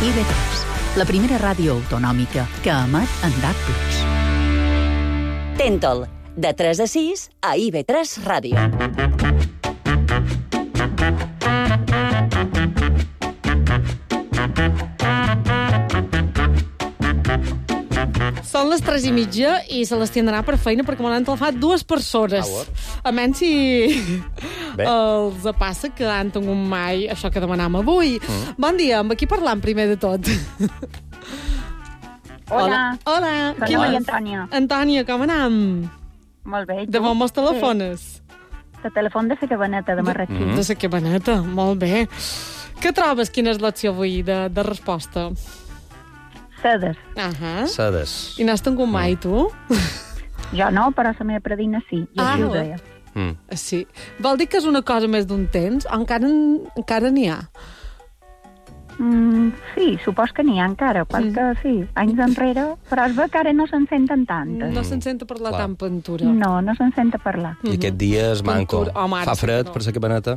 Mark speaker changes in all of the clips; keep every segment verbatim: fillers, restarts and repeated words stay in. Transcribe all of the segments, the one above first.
Speaker 1: I V tres, la primera ràdio autonòmica que emet en D A B plus.
Speaker 2: Tentol, de tres a sis a I V tres Ràdio.
Speaker 3: Són les tres i mitja i se les tindrà per feina perquè m'han telefat dues persones. A menys si Bé. els passa que han tingut mai això que demanam avui. Mm. Bon dia, amb qui parlam primer de tot?
Speaker 4: Hola.
Speaker 3: Hola.
Speaker 4: Soc la Maria Antònia.
Speaker 3: Antònia, com anam?
Speaker 4: Molt bé.
Speaker 3: De bon mos telefones?
Speaker 4: Sí. De telèfon de la Cabaneta, de Marratxí.
Speaker 3: De, de la Cabaneta, molt bé. Què trobes? Quina és l'opció avui de, de resposta?
Speaker 4: Sedes.
Speaker 3: Ahà.
Speaker 5: Sedes.
Speaker 3: I n'has tingut mai, tu?
Speaker 4: Jo no, però la meva predina sí. I
Speaker 3: ah,
Speaker 4: així ho deia.
Speaker 3: Mm. Sí. Vol dir que és una cosa més d'un temps o encara, encara n'hi ha?
Speaker 4: Mm, sí, supos que n'hi ha encara, qualque, mm. sí, anys enrere, però es ve que ara no se'n senten tantes.
Speaker 3: No se'n senta parlar Clar. tant pentura.
Speaker 4: No, no se'n senta parlar.
Speaker 5: I aquest dia és manco. Oh, Fa fred no. per la Cabaneta?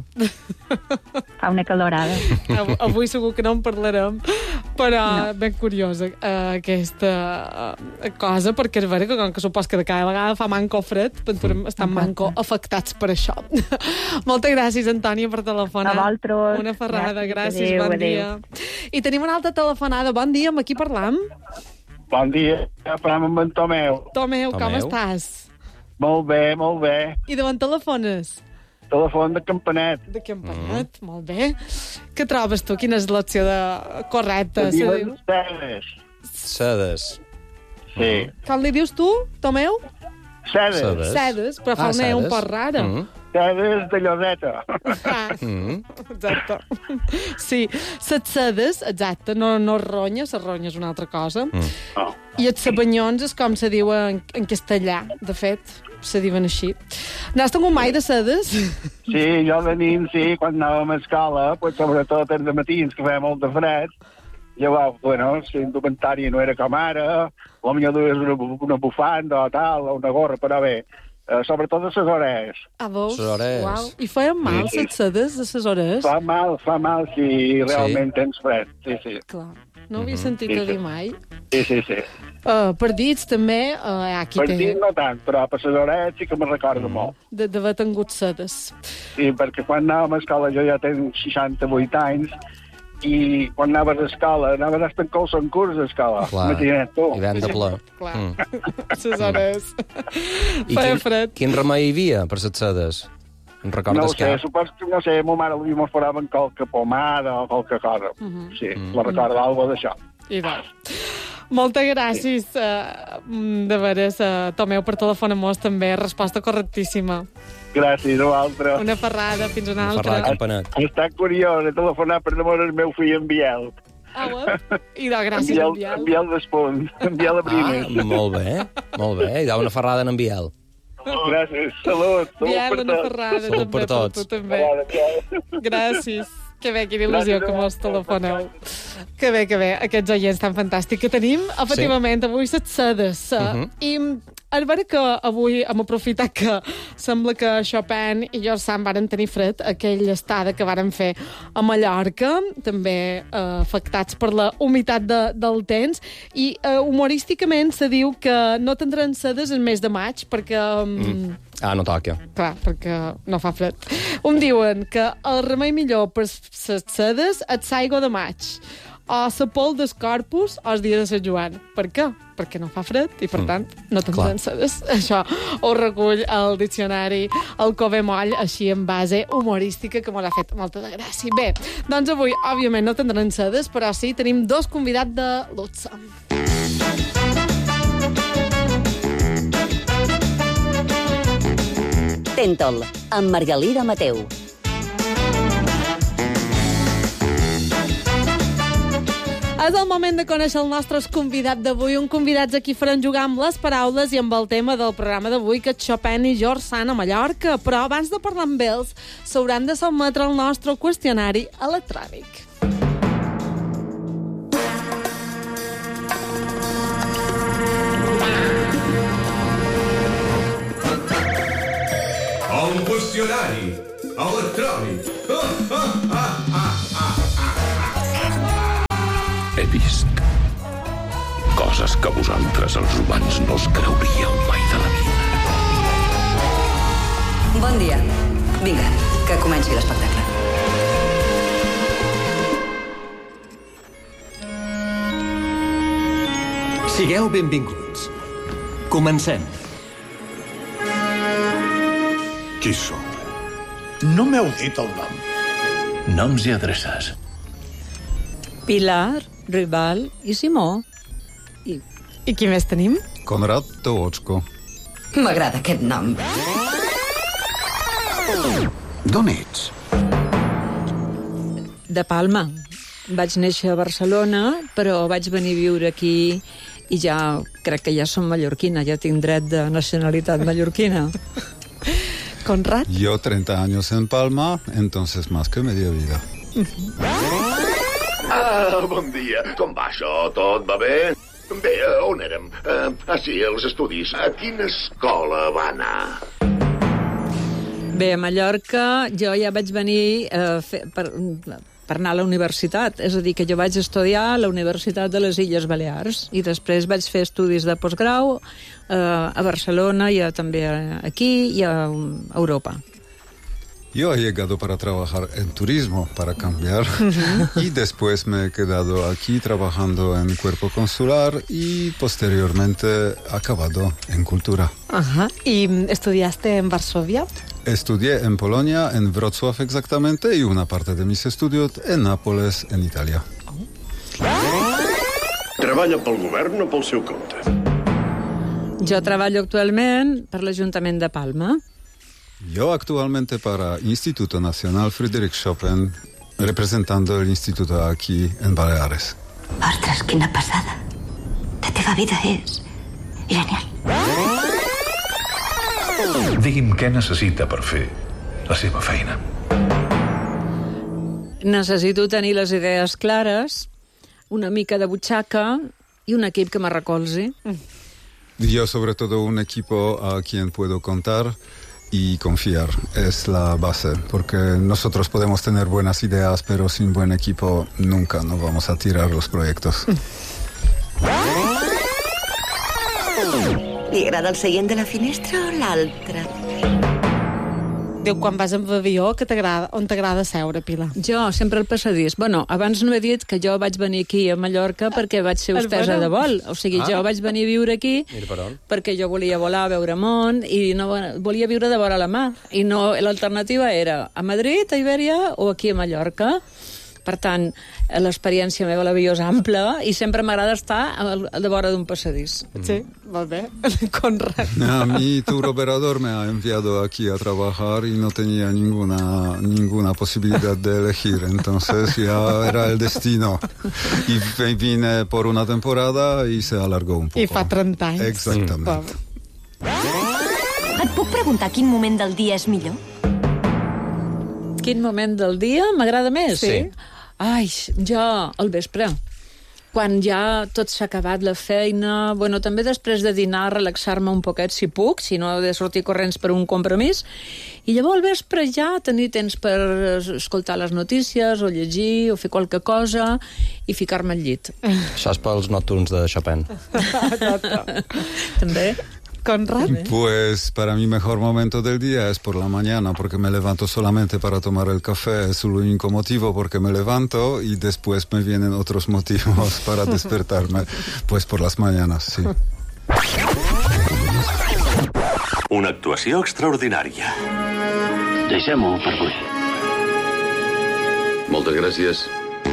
Speaker 4: Fa una calorada.
Speaker 3: Avui segur que no en parlarem, però no. ben curiosa uh, aquesta uh, cosa, perquè és vera que com que supos que de cada vegada fa manco fred, pentura mm. estan manco afectats per això. Moltes gràcies, Antònia, per telefonar.
Speaker 4: A vosaltres.
Speaker 3: Una ferrada, gràcies,
Speaker 4: adéu,
Speaker 3: bon
Speaker 4: adéu.
Speaker 3: dia. I tenim una altra telefonada. Bon dia, amb qui parlam?
Speaker 6: Bon dia, parlam amb en Tomeu.
Speaker 3: Tomeu, com
Speaker 5: Tomeu.
Speaker 3: estàs?
Speaker 6: Molt bé, molt bé.
Speaker 3: I d'on telefones?
Speaker 6: Telèfon de Campanet.
Speaker 3: De Campanet, mm. molt bé. Què trobes tu? Quina és l'opció de... correcta?
Speaker 6: Se diuen sedes.
Speaker 5: Sedes.
Speaker 6: Sí.
Speaker 3: Com li dius tu, Tomeu?
Speaker 6: Sedes.
Speaker 5: Sedes.
Speaker 3: Sedes, però fa
Speaker 5: ah,
Speaker 3: una un
Speaker 5: sedes.
Speaker 3: poc rara.
Speaker 6: Mm. Sedes de lloseta.
Speaker 3: Ah,
Speaker 5: mm.
Speaker 3: exacte. Sí, les sedes, exacte, no, no ronya, la ronya és una altra cosa.
Speaker 5: Mm.
Speaker 6: Oh.
Speaker 3: I els sabanyons és com se diu en, en castellà, de fet, se diuen així. N'has tingut mai de sedes?
Speaker 6: Sí, jo de nin, sí, quan anàvem a escola, pues, sobretot els matins, que feia molt de fred, llavors, bueno, la indumentària no era com ara, potser dues una, una bufanda o tal, o una gorra, però bé, Uh, sobretot a les orelles.
Speaker 3: Ah, veus?
Speaker 5: Les orelles.
Speaker 3: Uau. I feien mal, les sí, sí. sedes de les orelles?
Speaker 6: Fa mal, fa mal si realment sí. tens fred. Sí, sí.
Speaker 3: Clar, no havia mm-hmm. sentit
Speaker 6: sí,
Speaker 3: a dir
Speaker 6: sí.
Speaker 3: mai.
Speaker 6: Sí, sí, sí.
Speaker 3: Uh, per dits, també, uh, hi ha qui
Speaker 6: per
Speaker 3: té...
Speaker 6: Per dits no tant, però per les orelles sí que me'n recordo mm. molt.
Speaker 3: De, d'haver tingut sedes.
Speaker 6: Sí, perquè quan anàvem a escola, jo ja tenc seixanta-vuit anys, i quan anaves a escola, anaves a tancar el son curs a escola. Imagina't tu.
Speaker 5: I ven de ple.
Speaker 3: Clar, mm. les hores.
Speaker 5: I quin, fred. quin remei hi havia per les sedes? En recordes
Speaker 6: no ho sé,
Speaker 5: cap?
Speaker 6: supos que, no sé, ma mare li m'esforava amb qualque pomada o qualque cosa. Uh -huh. Sí, mm. la recorda alguna d'això.
Speaker 3: I va. Moltes gràcies, sí. uh, de veres, uh, Tomeu, per telefonar-nos també. Resposta correctíssima.
Speaker 6: Gràcies, a vosaltres.
Speaker 3: Una ferrada, fins una,
Speaker 5: una
Speaker 3: altra.
Speaker 5: Ferrada, Campanet.
Speaker 6: Està curiós, he telefonat per demora el meu fill en Biel.
Speaker 3: Ah, bueno. I de gràcies,
Speaker 6: en
Speaker 3: Biel.
Speaker 6: En Biel d'Espont, en Biel de Primes.
Speaker 5: Ah, molt bé, molt bé. Hi ha una ferrada en Biel.
Speaker 6: Gràcies, salut. Salut
Speaker 3: Biel,
Speaker 6: per
Speaker 3: una
Speaker 6: tots.
Speaker 3: ferrada
Speaker 5: salut
Speaker 3: també
Speaker 5: per tots.
Speaker 3: Per tu, també. Gràcies. Que bé, quina il·lusió que mos telefoneu. Que bé, que bé, aquests oients tan fantàstics que tenim. Efectivament, sí. avui set sedes. Uh -huh. I és vera que avui hem aprofitat que sembla que Chopin i George Sand varen tenir fred aquella estada que varen fer a Mallorca, també uh, afectats per la humitat de, del temps, i uh, humorísticament se diu que no tindran sedes el mes de maig perquè... Um, mm.
Speaker 5: Ah, no toca.
Speaker 3: Clar, perquè no fa fred. Em diuen que el remei millor per les sedes és l'aigua de maig, o la pol del Corpus o el dia de Sant Joan. Per què? Perquè no fa fred i, per tant, no tindran sedes. Això ho recull el diccionari el Cove Moll, així en base humorística, que m'ho ha fet molta de gràcia. Bé, doncs avui, òbviament, no tindran sedes, però sí, tenim dos convidats de luxe.
Speaker 2: Tentol, amb Margalida Mateu.
Speaker 3: És el moment de conèixer el nostre convidat d'avui, un convidat a qui faran jugar amb les paraules i amb el tema del programa d'avui, que és Chopin i George Sand a Mallorca. Però abans de parlar amb ells, s'hauran de sotmetre al nostre qüestionari electrònic.
Speaker 7: El qüestionari electrònic.
Speaker 8: he vist. Coses que vosaltres, els humans, no us creuríeu mai de la vida.
Speaker 9: Bon dia. Vinga, que comenci l'espectacle.
Speaker 10: Sigueu benvinguts. Comencem.
Speaker 11: Qui sou? No m'heu dit el nom.
Speaker 8: Noms i adreces.
Speaker 12: Pilar, Rival i Simó.
Speaker 3: I, I qui més tenim?
Speaker 13: Konrad Tołoczko.
Speaker 9: M'agrada aquest nom.
Speaker 11: D'on ets?
Speaker 12: De Palma. Vaig néixer a Barcelona, però vaig venir a viure aquí i ja crec que ja som mallorquina, ja tinc dret de nacionalitat mallorquina.
Speaker 3: Conrad?
Speaker 13: Yo treinta años en Palma, entonces más que media vida.
Speaker 14: Ah, bon dia. Com va això? Tot va bé? Bé, on érem? Uh, ah, sí, els estudis. A quina escola va anar?
Speaker 12: Bé, a Mallorca jo ja vaig venir eh, fer, per, per anar a la universitat. És a dir, que jo vaig estudiar a la Universitat de les Illes Balears i després vaig fer estudis de postgrau eh, a Barcelona i a, també aquí i a Europa.
Speaker 13: Yo he llegado para trabajar en turismo, para cambiar, uh-huh. y después me he quedado aquí trabajando en cuerpo consular y posteriormente acabado en cultura.
Speaker 3: Ajá. ¿Y estudiaste en Varsovia?
Speaker 13: Estudié en Polonia, en Wrocław exactamente, y una parte de mis estudios en Nápoles, en Italia.
Speaker 14: Treballa pel govern o pel seu compte?
Speaker 12: Jo treballo actualment per l'Ajuntament de Palma.
Speaker 13: Yo actualmente para Instituto Nacional Frédéric Chopin, representando el instituto aquí en Baleares.
Speaker 15: Ostres, quina passada. La teva vida és genial.
Speaker 8: Digui'm què necessita per fer la seva feina.
Speaker 12: Necessito tenir les idees clares, una mica de butxaca i un equip que me recolzi.
Speaker 13: Yo sobre todo un equipo a quien puedo contar y confiar es la base, porque nosotros podemos tener buenas ideas, pero sin buen equipo nunca nos vamos a tirar los proyectos.
Speaker 15: Li agrada el seient de la finestra o l'altre?
Speaker 3: Diu, quan vas amb avió, que t'agrada, on t'agrada seure, Pilar?
Speaker 12: Jo, sempre al passadís. Bueno, abans no he dit que jo vaig venir aquí a Mallorca perquè vaig ser hostessa de vol. O sigui, ah. jo vaig venir a viure aquí perquè jo volia volar a veure món i no volia viure de vora la mar. I no, l'alternativa era a Madrid, a Ibèria o aquí a Mallorca. Per tant, l'experiència meva a l'avió és ampla i sempre m'agrada estar a de vora d'un passadís.
Speaker 3: Sí, molt bé. Conrad.
Speaker 13: A mí tour operador me ha enviado aquí a trabajar y no tenía ninguna, ninguna posibilidad de elegir. Entonces ya era el destino. Y vine por una temporada y se alargó un poco.
Speaker 3: I fa trenta anys.
Speaker 13: Exactament.
Speaker 15: Mm. Et puc preguntar quin moment del dia és millor?
Speaker 12: Quin moment del dia m'agrada més?
Speaker 3: Sí.
Speaker 12: Ai, jo, al vespre, quan ja tot s'ha acabat la feina, bueno, també després de dinar, relaxar-me un poquet si puc, si no he de sortir corrents per un compromís, i llavors al vespre ja tenir temps per escoltar les notícies, o llegir, o fer qualque cosa, i ficar-me al llit.
Speaker 5: Això és pels nocturns de Chopin.
Speaker 12: També.
Speaker 3: Conrad?
Speaker 13: Pues para mi mejor momento del día es por la mañana, porque me levanto solamente para tomar el café. Es el único motivo porque me levanto y después me vienen otros motivos para despertarme. Pues por las mañanas, sí.
Speaker 8: Una actuació extraordinària.
Speaker 10: Deixem-ho per avui.
Speaker 8: Moltes gràcies.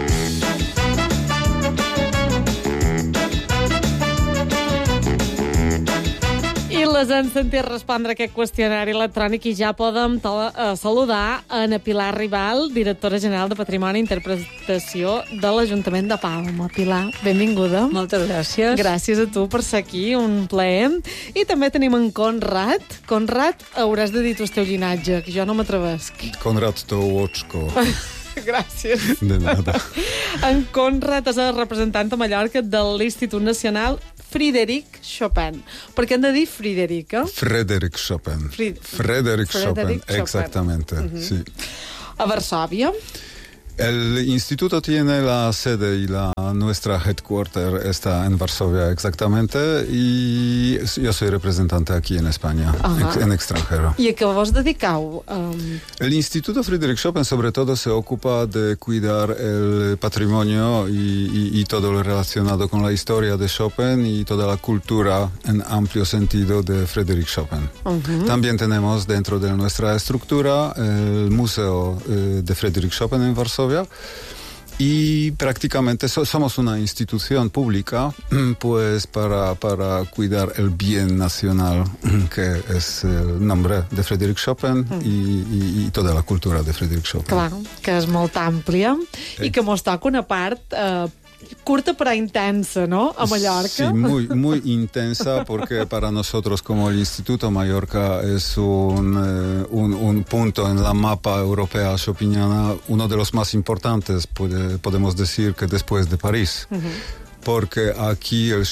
Speaker 3: I les han sentit respondre a aquest qüestionari electrònic i ja podem uh, saludar a Ana Pilar Rival, directora general de Patrimoni i Interpretació de l'Ajuntament de Palma. Pilar, benvinguda.
Speaker 12: Moltes gràcies.
Speaker 3: Gràcies a tu per ser aquí, un plaer. I també tenim en Konrad. Konrad, hauràs de dir tu el teu llinatge, que jo no m'atrevesc.
Speaker 13: Konrad Tołoczko.
Speaker 3: Gràcies.
Speaker 13: De nada.
Speaker 3: En Konrad és el representant a Mallorca de l'Institut Nacional Frédéric Chopin. ¿Por qué han de decir Frédéric? ¿eh?
Speaker 13: Frédéric Chopin. Fri Frédéric Chopin, Chopin, exactamente. Uh-huh. Sí.
Speaker 3: ¿A Varsovia?
Speaker 13: El instituto tiene la sede y la nuestra, nuestra headquarter está en Varsovia exactamente y yo soy representante aquí en España, ex, en extranjero.
Speaker 3: ¿Y a qué vos dedicau? Um...
Speaker 13: El Instituto Friedrich Chopin sobre todo se ocupa de cuidar el patrimonio y, y, y todo lo relacionado con la historia de Chopin y toda la cultura en amplio sentido de Friedrich Chopin. Uh-huh. También tenemos dentro de nuestra estructura el Museo eh, de Friedrich Chopin en Varsovia y prácticamente so, somos una institución pública pues para, para cuidar el bien nacional que es el nombre de Friedrich Chopin uh-huh. y, y, y toda la cultura de Friedrich Chopin.
Speaker 3: Clar, que és molt àmplia eh. i que mos toca una part eh, curta pero intensa, ¿no? A Mallorca.
Speaker 13: Sí, muy, muy intensa porque para nosotros como el Instituto Mallorca es un, eh, un, un punto en la mapa europea chopiniana, uno de los más importantes, puede, podemos decir que después de París. Uh-huh. Porque aquí el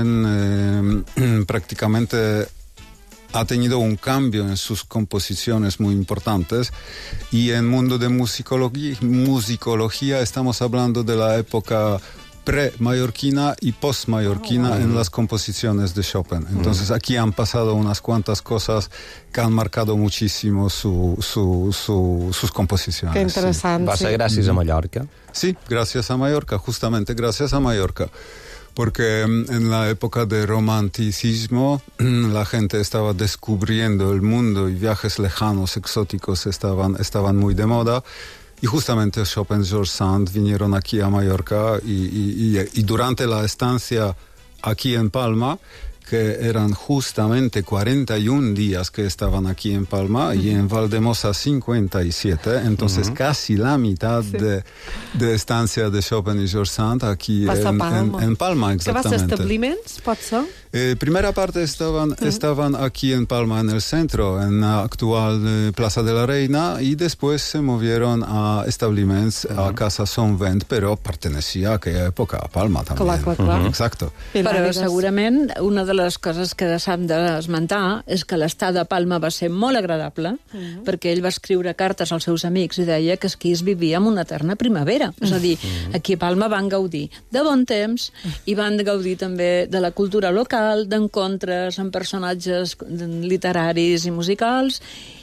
Speaker 13: Chopin eh, prácticamente ha tenido un cambio en sus composiciones muy importantes y en el mundo de musicología, musicología estamos hablando de la época pre-mallorquina y post-mallorquina oh, wow. en las composiciones de Chopin. Entonces aquí han pasado unas cuantas cosas que han marcado muchísimo su, su, su, sus composiciones.
Speaker 3: Qué interesante.
Speaker 5: Sí. ¿Va a ser gracias a Mallorca?
Speaker 13: Sí, gracias a Mallorca, justamente gracias a Mallorca. Porque en la época de romanticismo la gente estaba descubriendo el mundo y viajes lejanos, exóticos estaban, estaban muy de moda. Y justamente Chopin y George Sand vinieron aquí a Mallorca y, y, y, y durante la estancia aquí en Palma, que eran justamente cuarenta y un días que estaban aquí en Palma, uh-huh. y en Valdemosa cincuenta y siete, entonces uh-huh. casi la mitad sí. de, de estancia de Chopin y George Sand aquí en Palma. En, en Palma, exactamente.
Speaker 3: ¿Qué vas a establiments, pot ser?
Speaker 13: Eh, primera parte estaban, uh-huh. estaban aquí en Palma, en el centro, en la actual eh, Plaza de la Reina, y después se movieron a establiments, uh-huh. a Casa Sonvent, pero pertenecía a aquella época a Palma también.
Speaker 3: Clar, clar, clar.
Speaker 13: Uh-huh. Exacto.
Speaker 12: Però segurament una de les coses que s'han d'esmentar és que l'estada a Palma va ser molt agradable, uh-huh. perquè ell va escriure cartes als seus amics i deia que aquí es vivia en una eterna primavera. Uh-huh. És a dir, aquí a Palma van gaudir de bon temps i van gaudir també de la cultura local, d'encontres amb personatges literaris i musicals,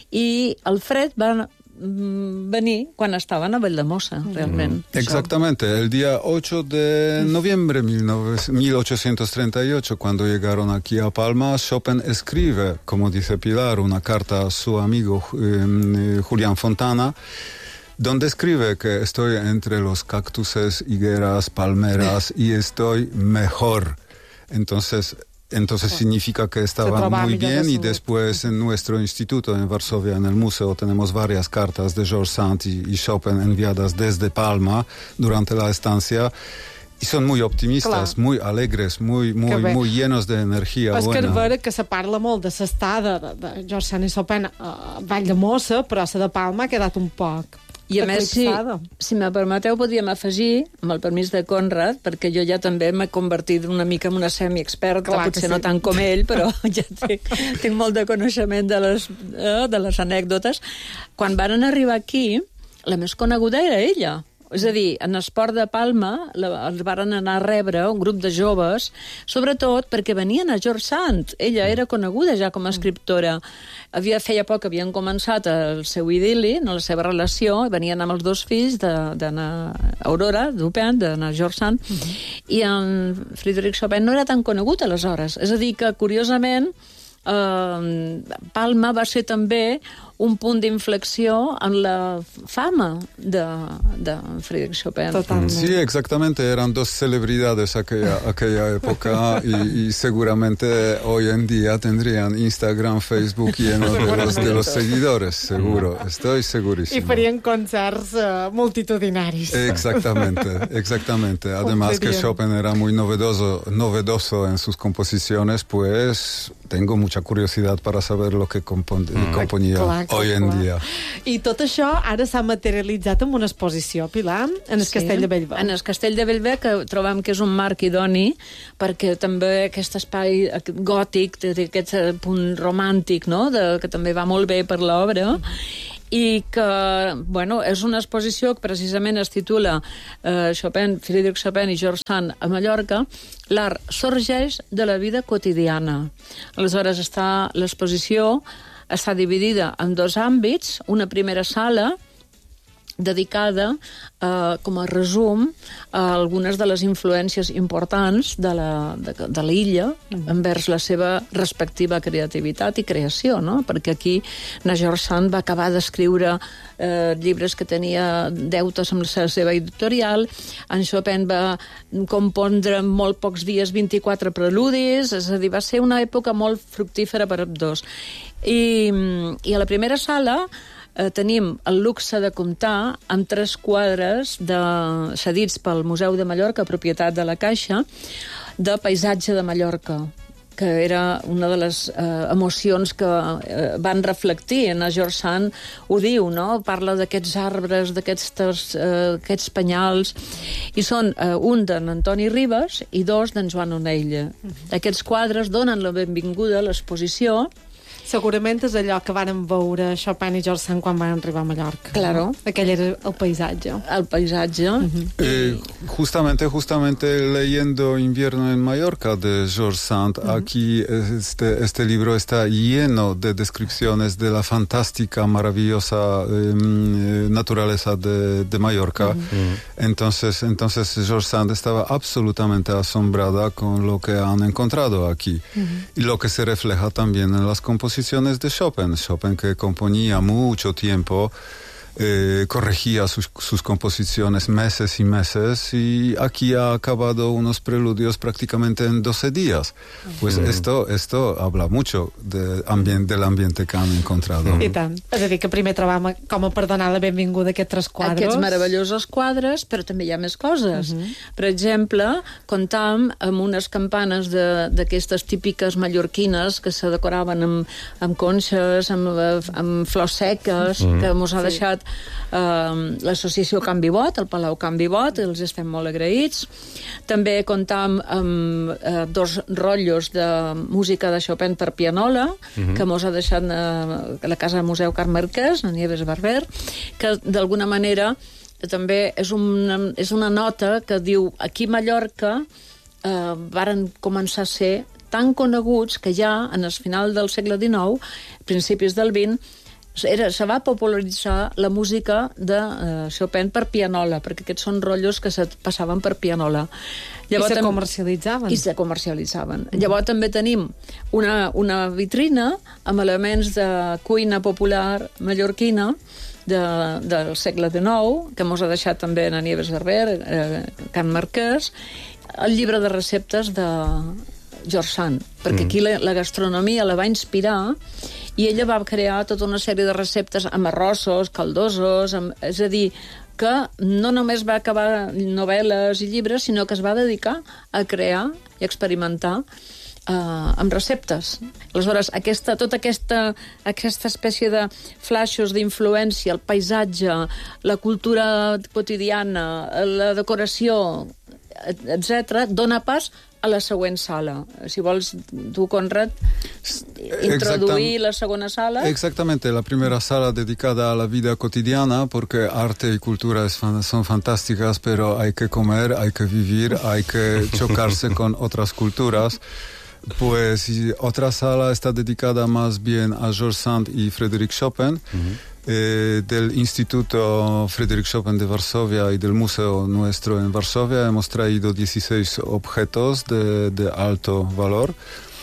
Speaker 12: i el fred va venir quan estaven a Valldemossa, realment.
Speaker 13: Mm. Exactamente, el día ocho de noviembre de mil ochocientos treinta y ocho, cuando llegaron aquí a Palma, Chopin escribe, como dice Pilar, una carta a su amigo eh, Julián Fontana, donde escribe que estoy entre los cactuses, higueras, palmeras y estoy mejor. Entonces... Entonces significa que estaban muy bien y después en nuestro instituto en Varsovia, en el museo, tenemos varias cartas de George Sand y, y Chopin enviadas desde Palma durante la estancia y son muy optimistas, Clar. muy alegres, muy, muy, muy llenos de energia
Speaker 3: és
Speaker 13: buena.
Speaker 3: És que vera que se parla molt de l'estada de, de George Sand i Chopin a Valldemossa, però la de Palma ha quedat un poc...
Speaker 12: I a més, si, si me permeteu, podríem afegir, amb el permís de Conrad, perquè jo ja també m'he convertit una mica en una semi-experta, Clar potser sí. no tant com ell, però ja tinc, tinc molt de coneixement de les, eh, de les anècdotes. Quan varen arribar aquí, la més coneguda era ella. És a dir, en Esport de Palma la, els varen anar a rebre un grup de joves, sobretot perquè venien a George Sand. Ella era coneguda ja com a escriptora. Havia, feia poc havien començat el seu idil·li, no, la seva relació, venien amb els dos fills d'anar Aurora, Dupin, d'anar George Sand, uh-huh. i en Friedrich Chopin no era tan conegut aleshores. És a dir, que curiosament eh, Palma va ser també un punt d'inflexió en la fama de, de Friedrich Chopin.
Speaker 3: Totalment.
Speaker 13: Sí, exactamente. Eran dos celebridades aquella, aquella época y, y seguramente hoy en día tendrían Instagram, Facebook lleno de los, de los seguidores, seguro. Estoy segurísimo.
Speaker 3: Y farien concerts uh, multitudinaris.
Speaker 13: Exactamente, exactamente. Además que Chopin era muy novedoso, novedoso en sus composiciones, pues tengo mucha curiosidad para saber lo que compon mm. componía clar, clar, hoy en clar. día.
Speaker 3: I tot això ara s'ha materialitzat en una exposició, Pilar, en el sí, Castell de Bellver.
Speaker 12: En el Castell de Bellver, que trobem que és un marc idoni, perquè també aquest espai gòtic, aquest punt romàntic, no?, de, que també va molt bé per l'obra, i que, bueno, és una exposició que precisament es titula eh, Chopin, Frédéric Chopin i George Sand a Mallorca, l'art sorgeix de la vida quotidiana. Aleshores, està l'exposició està dividida en dos àmbits, una primera sala dedicada eh, com a resum a algunes de les influències importants de la, de, de l'illa envers la seva respectiva creativitat i creació, no? Perquè aquí na George Sand va acabar d'escriure eh, llibres que tenia deutes amb la seva editorial, en Chopin va compondre en molt pocs dies vint-i-quatre preludis, és a dir, va ser una època molt fructífera per ambdós. I, i a la primera sala Eh, tenim el luxe de comptar amb tres quadres de, cedits pel Museu de Mallorca, propietat de la Caixa, de paisatge de Mallorca, que era una de les eh, emocions que eh, van reflectir. En George Sand ho diu, no? Parla d'aquests arbres, d'aquests eh, aquests penyals, i són eh, un d'en Antoni Ribes i dos d'en Joan Onella. Uh-huh. Aquests quadres donen la benvinguda a l'exposició.
Speaker 3: Segurament és allò que varen veure Chopin i George Sand quan van arribar a Mallorca.
Speaker 12: Claro.
Speaker 3: ¿No? Aquell era el paisatge.
Speaker 12: El paisatge.
Speaker 13: Uh-huh. eh, justamente, justamente leyendo Invierno en Mallorca de George Sand, uh-huh. aquí este, este libro está lleno de descripciones de la fantástica, maravillosa eh, naturaleza de, de Mallorca. Uh-huh. Entonces, entonces George Sand estaba absolutamente asombrada con lo que han encontrado aquí. Uh-huh. Y lo que se refleja también en las composiciones de Chopin. Chopin, que componía mucho tiempo, eh, corregía sus, sus composiciones meses y meses, y aquí ha acabado unos preludios prácticamente en doce días. Pues mm. esto, esto habla mucho de ambient, del ambiente que han encontrado.
Speaker 3: I tant. És a dir, que primer trobam com a per donar la benvinguda a aquests tres quadres.
Speaker 12: Aquests meravellosos quadres, però també hi ha més coses. Uh-huh. Per exemple, comptam amb unes campanes d'aquestes típiques mallorquines que se decoraven amb, amb conxes, amb, amb flors seques, uh-huh. que mos ha deixat Uh, l'associació Can Vivot, el Palau Can Vivot, els estem molt agraïts. També comptam amb uh, dos rotllos de música de Chopin per pianola, uh-huh. que mos ha deixat uh, la Casa Museu Carme Marquès, a Nieves Barber, que d'alguna manera també és una, és una nota que diu aquí a Mallorca uh, varen començar a ser tan coneguts que ja en el final del segle dinou, principis del vint, Era, se va popularitzar la música de uh, Chopin per pianola, perquè aquests són rotllos que se passaven per pianola.
Speaker 3: Llavors, I se comercialitzaven.
Speaker 12: I se comercialitzaven. Mm. Llavors també tenim una, una vitrina amb elements de cuina popular mallorquina de, del segle dinou, que mos ha deixat també en Nieves Barber, eh, Can Marquès, el llibre de receptes de George Sand, perquè mm. aquí la, la gastronomia la va inspirar i ella va crear tota una sèrie de receptes amb arrossos, caldosos, amb, és a dir, que no només va acabar novel·les i llibres, sinó que es va dedicar a crear i experimentar uh, amb receptes. Aleshores, aquesta, tota aquesta, aquesta espècie de flaixos d'influència, el paisatge, la cultura quotidiana, la decoració, etcètera, dona pas a la següent sala. Si vols, tu, Conrad, introduir la segona sala.
Speaker 13: Exactamente, la primera sala dedicada a la vida cotidiana, porque arte y cultura es, son fantásticas, pero hay que comer, hay que vivir, hay que chocarse con otras culturas. Pues otra sala está dedicada más bien a George Sand y Frédéric Chopin. Uh-huh. Eh, del Instituto Frédéric Chopin de Varsovia y del Museo Nuestro en Varsovia hemos traído dieciséis objetos de, de alto valor,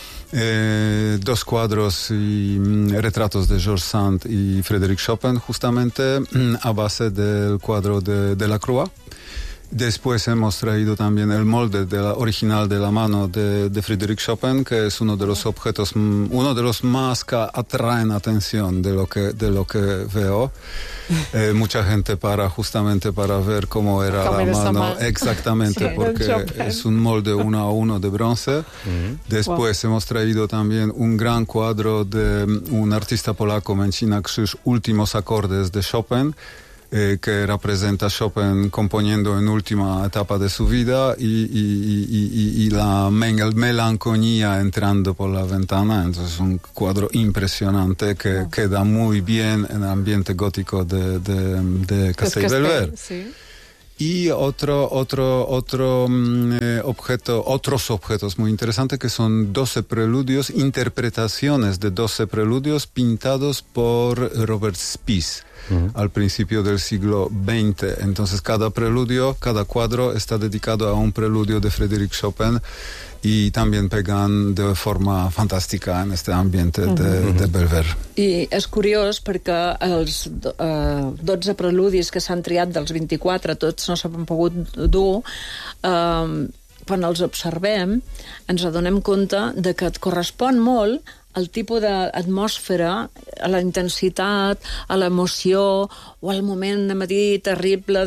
Speaker 13: eh, dos cuadros y mm, retratos de George Sand y Frédéric Chopin, justamente mm, a base del cuadro de, de la Croix. Después hemos traído también el molde de la, original de la mano de, de Frédéric Chopin, que es uno de los objetos, uno de los más que atraen atención de lo que, de lo que veo. Eh, mucha gente para justamente para ver cómo era ¿Cómo la mano. mano. Exactamente, sí, porque es un molde uno a uno de bronce. Uh-huh. Después wow. hemos traído también un gran cuadro de un artista polaco, Mencina Krzyż, Últimos acordes de Chopin. eh, que representa Chopin componiendo en última etapa de su vida y, y, y, y, y la melancolía entrando por la ventana. Entonces es un cuadro impresionante que oh. queda muy bien en el ambiente gótico de, de, de Castellbell.
Speaker 3: Sí.
Speaker 13: Y otro, otro, otro eh, objeto, otros objetos muy interesantes que son doce preludios, interpretaciones de doce preludios pintados por Robert Spies uh-huh. al principio del siglo veinte. Entonces cada preludio, cada cuadro está dedicado a un preludio de Frédéric Chopin y también pegan de forma fantàstica en este ambiente uh-huh. de, de Belver.
Speaker 12: I és curiós perquè els uh, dotze preludis que s'han triat dels vint-i-quatre, tots no s'han pogut dur, uh, quan els observem ens adonem compte de que et correspon molt el tipus d'atmosfera, a la intensitat, a l'emoció o al moment de matí terrible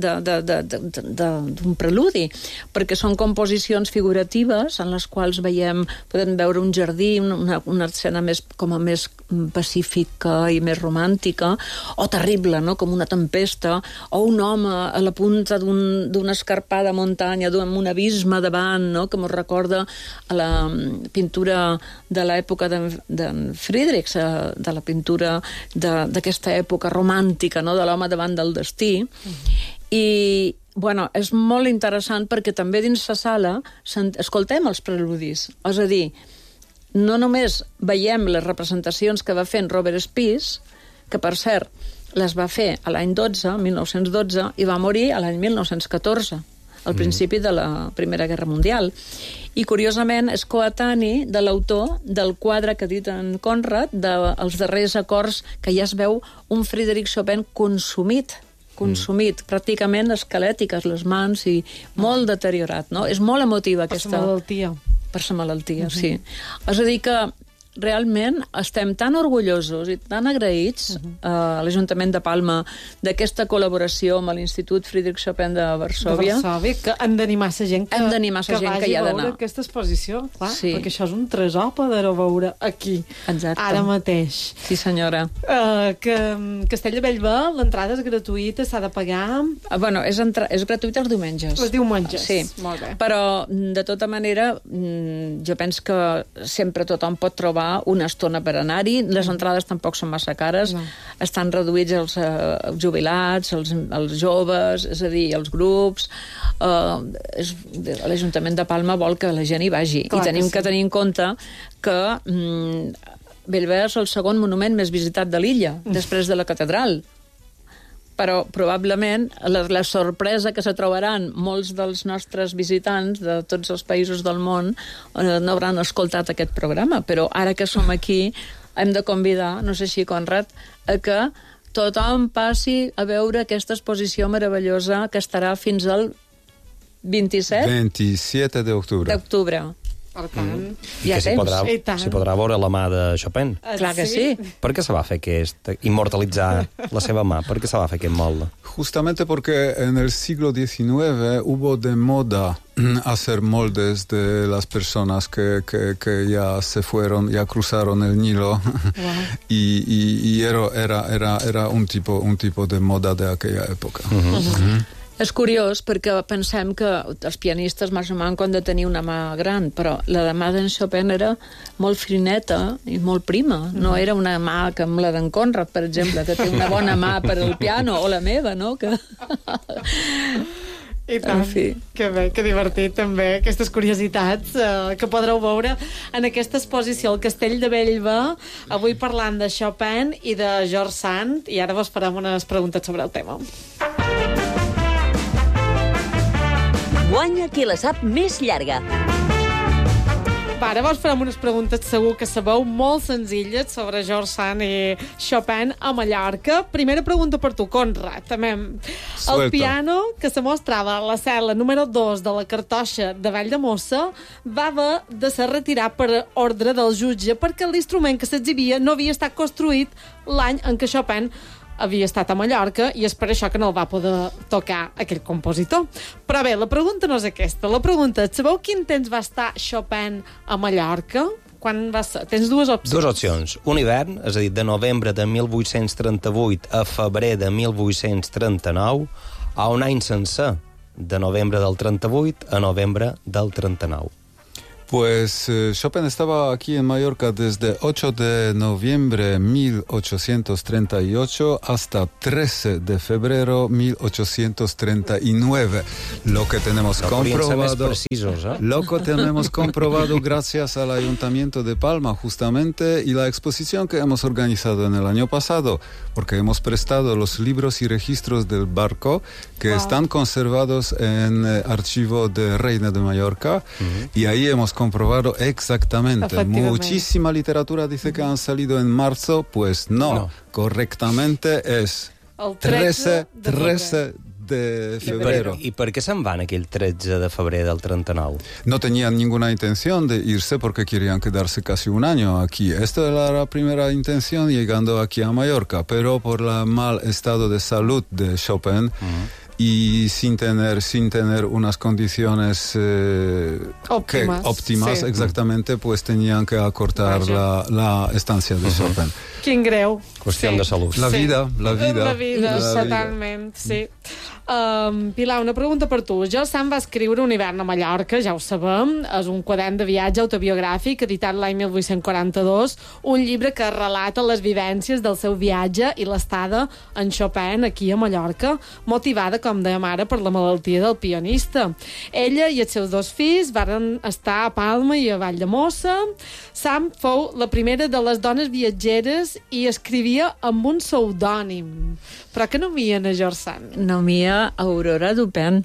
Speaker 12: d'un preludi, perquè són composicions figuratives en les quals veiem, podem veure un jardí, una, una escena més, com a més pacífica i més romàntica, o terrible, no? Com una tempesta, o un home a la punta d'una un, escarpada muntanya, d'un un abisme davant, no? Que ens recorda a la pintura de l'època d'en Friedrich, de la pintura d'aquesta època romàntica, no? De l'home davant del destí. I, bueno, és molt interessant perquè també dins la sala escoltem els preludis. És a dir, no només veiem les representacions que va fent Robert Spies, que per cert les va fer a l'any dotze, mil nou-cents dotze, i va morir a l'any mil nou-cents catorze, al principi de la Primera Guerra Mundial. I, curiosament, és coetani de l'autor del quadre que ha dit en Conrad, dels darrers acords, que ja es veu un Frédéric Chopin consumit, consumit, mm. pràcticament esquelètiques, les mans, i molt deteriorat, no? És molt emotiva aquesta...
Speaker 3: Per la malaltia.
Speaker 12: Per la malaltia, mm-hmm. sí. És a dir que realment estem tan orgullosos i tan agraïts uh-huh. a l'Ajuntament de Palma d'aquesta col·laboració amb l'Institut Friedrich Chopin de Varsòvia.
Speaker 3: De Varsòvia, que hem d'animar la gent que,
Speaker 12: hem d'animar la gent que hi ha d'anar.
Speaker 3: Que vagi a veure aquesta exposició, clar,
Speaker 12: sí.
Speaker 3: perquè això és un tresor poder-ho veure aquí,
Speaker 12: exacte.
Speaker 3: Ara mateix.
Speaker 12: Sí, senyora.
Speaker 3: Uh, que Castell de Bellver, l'entrada és gratuïta, s'ha de pagar...
Speaker 12: Uh, bueno, és, entra... és gratuïta els diumenges.
Speaker 3: Els diumenges,
Speaker 12: sí.
Speaker 3: Molt bé.
Speaker 12: Però, de tota manera, jo penso que sempre tothom pot trobar una estona per anar-hi. Les entrades tampoc són massa cares. No. Estan reduïts els uh, jubilats, els, els joves, és a dir, els grups. Uh, és, L'Ajuntament de Palma vol que la gent hi vagi. Clar, I tenim que, sí. que tenir en compte que mm, Bellver és el segon monument més visitat de l'illa, mm. després de la catedral. Però probablement la, la sorpresa que se trobaran molts dels nostres visitants de tots els països del món eh, no hauran escoltat aquest programa, però ara que som aquí hem de convidar, no sé si Conrad, a que tothom passi a veure aquesta exposició meravellosa que estarà fins al vint-i-set?
Speaker 13: vint-i-set d'octubre.
Speaker 12: D'octubre.
Speaker 3: Per tant,
Speaker 5: mm. I que s'hi podrà, s'hi podrà veure la mà de Chopin.
Speaker 12: Uh, Clar que sí.
Speaker 5: sí. Per què se va fer aquest, immortalitzar la seva mà? Per què se va fer aquest molde?
Speaker 13: Justamente porque en el siglo diecinueve hubo de moda hacer moldes de las personas que, que, que ya se fueron, ya cruzaron el Nilo. Wow. y, y, y era, era, era un, tipo, un tipo de moda de aquella época. Uh-huh.
Speaker 12: Uh-huh. És curiós perquè pensem que els pianistes més o menys han de tenir una mà gran, però la mà d'en Chopin era molt fineta i molt prima. No era una mà com la d'en Conrad, per exemple, que té una bona mà per al piano, o la meva, no? Que...
Speaker 3: I tant, en fi. Que bé, que divertit també, aquestes curiositats eh, que podreu veure en aquesta exposició al Castell de Bellver, avui parlant de Chopin i de George Sand, i ara vos farem unes preguntes sobre el tema.
Speaker 2: Guanya qui la sap més llarga.
Speaker 3: Va, ara vos farem unes preguntes segur que sabeu molt senzilles sobre George Sand i Chopin a Mallorca. Primera pregunta per tu, Conrad. També. El piano que se mostrava a la cel·la número dos de la cartoixa de Valldemossa va haver de ser retirat per ordre del jutge perquè l'instrument que s'exhibia no havia estat construït l'any en què Chopin havia estat a Mallorca i és per això que no el va poder tocar aquell compositor. Però bé, la pregunta no és aquesta. La pregunta és, sabeu quin temps va estar Chopin a Mallorca? quan va ser? Tens dues opcions.
Speaker 5: Dues opcions. Un hivern, és a dir, de novembre de mil vuit-cents trenta-vuit a febrer de mil vuit-cents trenta-nou, a un any sencer, de novembre del trenta-vuit a novembre del trenta-nou.
Speaker 13: Pues eh, Chopin estaba aquí en Mallorca desde ocho de noviembre de mil ochocientos treinta y ocho hasta trece de febrero de mil ochocientos treinta y nueve. Lo que tenemos
Speaker 5: no
Speaker 13: comprobado,
Speaker 5: precisos, ¿eh?
Speaker 13: lo que tenemos comprobado gracias al Ayuntamiento de Palma justamente y la exposición que hemos organizado en el año pasado, porque hemos prestado los libros y registros del barco que wow. están conservados en el archivo de Reina de Mallorca uh-huh. y ahí hemos comprobado exactamente. Muchísima literatura dice que han salido en marzo, pues no, no. correctamente es trece de febrero.
Speaker 5: ¿Y por qué se van aquí el trece de febrero del treinta-nou?
Speaker 13: No tenían ninguna intención de irse porque querían quedarse casi un año aquí. Esta era la primera intención llegando aquí a Mallorca, pero por el mal estado de salud de Chopin uh-huh. y sin tener sin tener unas condiciones eh,
Speaker 3: óptimas,
Speaker 13: que, óptimas sí. exactamente, pues tenían que acortar la, la estancia de uh-huh. Chopin.
Speaker 3: Quin greu.
Speaker 5: Qüestió sí. de salut.
Speaker 13: La vida,
Speaker 3: sí.
Speaker 13: la vida.
Speaker 3: La vida, la totalment, vida. Sí. Um, Pilar, una pregunta per tu. George Sand va escriure Un hivern a Mallorca, ja ho sabem, és un quadern de viatge autobiogràfic editat l'any mil vuit-cents quaranta-dos, un llibre que relata les vivències del seu viatge i l'estada en Chopin aquí a Mallorca, motivada, com dèiem ara, per la malaltia del pianista. Ella i els seus dos fills varen estar a Palma i a Valldemossa. Sam fou la primera de les dones viatgeres i escrivia amb un pseudònim. Però que no mien a George Sand?
Speaker 12: No mia Aurora Dupin.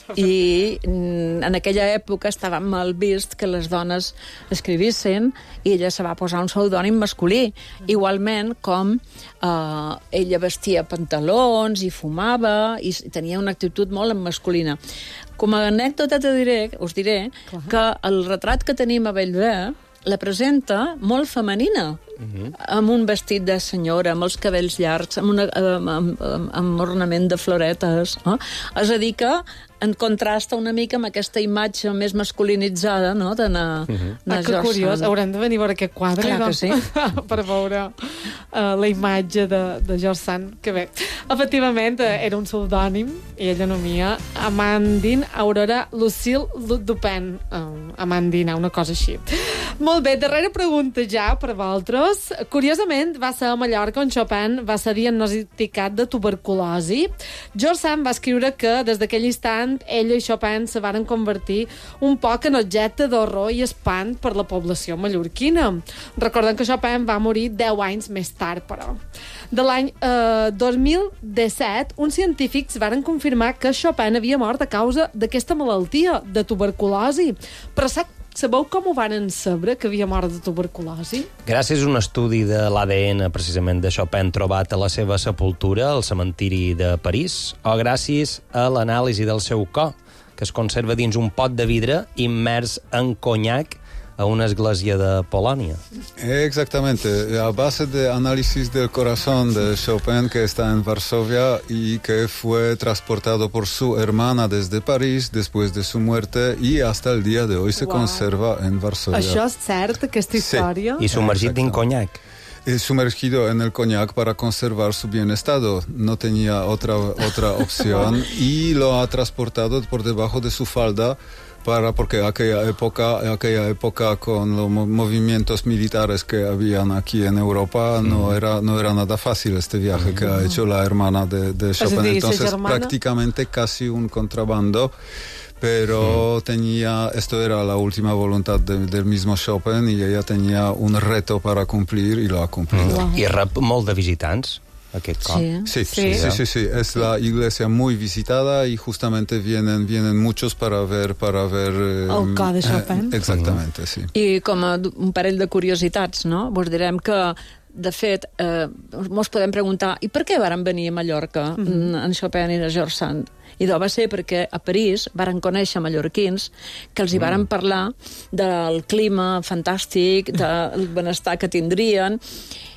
Speaker 12: I en aquella època estava mal vist que les dones escrivissin i ella se va posar un pseudònim masculí. Igualment com eh, ella vestia pantalons i fumava i tenia una actitud molt masculina. Com a anècdota te diré, us diré Clar. que el retrat que tenim a Bellver la presenta molt femenina, uh-huh. amb un vestit de senyora, amb els cabells llargs, amb, una, amb, amb, amb, amb ornament de floretes. Eh? És a dir que en contrasta una mica amb aquesta imatge més masculinitzada, no?, d'anar uh-huh.
Speaker 3: Ah, que curiós, haurem de venir a veure aquest quadre.
Speaker 12: Clar que sí.
Speaker 3: Per veure uh, la imatge de, de George Sand. Que bé. Efectivament, uh, era un pseudònim, i ella nomia Amandine Aurora Lucille Dupin. Uh, Amandina, una cosa així. Molt bé, darrera pregunta ja per vosaltres. Curiosament, va ser a Mallorca on Chopin va ser diagnosticat de tuberculosi. George Sand va escriure que des d'aquell instant ella i Chopin se varen convertir un poc en objecte d'horror i espant per la població mallorquina. Recordem que Chopin va morir deu anys més tard, però. De l'any eh, dos mil disset, uns científics varen confirmar que Chopin havia mort a causa d'aquesta malaltia, de tuberculosi. Però sap Sabeu com ho varen saber, que havia mort de tuberculosi?
Speaker 5: Gràcies a un estudi de l'A D N, precisament, de Chopin trobat a la seva sepultura, al cementiri de París, o gràcies a l'anàlisi del seu cor, que es conserva dins un pot de vidre immers en conyac a una església de Polònia.
Speaker 13: Exactamente, a base de análisis del corazón de Chopin, que está en Varsovia y que fue transportado por su hermana desde París después de su muerte y hasta el día de hoy se wow. conserva en Varsovia.
Speaker 3: Això és cert, aquesta història?
Speaker 5: Sí. I submergit en conyac.
Speaker 13: Sumergido en el coñac para conservar su bien estado. No tenía otra, otra opción y lo ha transportado por debajo de su falda para porque aquella época, aquella época con los movimientos militares que habían aquí en Europa mm. no era no era nada fácil este viaje mm. que ha hecho la hermana de, de Chopin. Entonces prácticamente casi un contrabando. Pero sí. tenía, esto era la última voluntad de, del mismo Chopin y ella tenía un reto para cumplir y lo ha cumplido.
Speaker 5: Wow. I rep molt de visitants, aquest cop.
Speaker 13: Sí, sí, sí, sí, sí, sí. Es la iglesia muy visitada y justamente vienen, vienen muchos para ver... Para ver eh,
Speaker 3: el cor de Chopin.
Speaker 13: Eh, exactamente, sí.
Speaker 12: I com a un parell de curiositats, no? Vos direm que de fet, eh, mos podem preguntar i per què varen venir a Mallorca mm-hmm. en Chopin i en George Sand? I d'o va ser perquè a París varen conèixer mallorquins que els hi varen mm. parlar del clima fantàstic, del benestar que tindrien,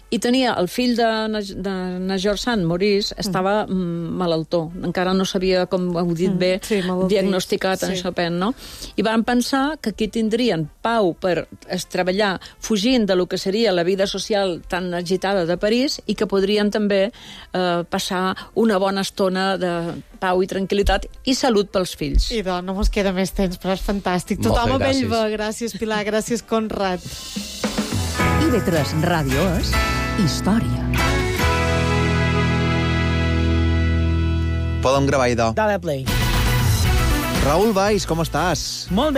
Speaker 12: I tenia el fill de, de Najor Sant, Maurice, estava mm. malaltó. Encara no sabia, com heu dit bé, mm, sí, diagnosticat en sí. Chopin, no? I van pensar que aquí tindrien pau per es treballar fugint de lo que seria la vida social tan agitada de París i que podrien també eh, passar una bona estona de pau i tranquil·litat i salut pels fills.
Speaker 3: I doncs, no mos queda més temps, però és fantàstic. Tothom a Bellver. Gràcies, Pilar. Gràcies, Conrad.
Speaker 1: I ve tres Ràdio és història.
Speaker 16: Podem gravar, idò.
Speaker 17: Dale play.
Speaker 16: Raül Valls, com estàs?
Speaker 17: Molt bé.